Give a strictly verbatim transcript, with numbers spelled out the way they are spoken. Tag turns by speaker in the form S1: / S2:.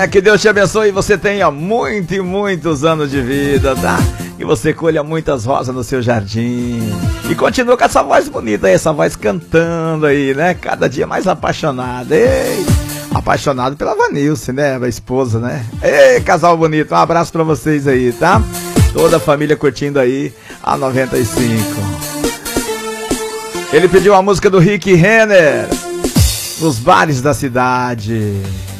S1: É, que Deus te abençoe e você tenha muitos e muitos anos de vida, tá? Que você colha muitas rosas no seu jardim. E continua com essa voz bonita aí, essa voz cantando aí, né? Cada dia mais apaixonada. Ei, apaixonado pela Vanilce, né? A esposa, né? Ei, casal bonito, um abraço pra vocês aí, tá? Toda a família curtindo aí a noventa e cinco. Ele pediu a música do Rick Renner, Nos Bares da Cidade.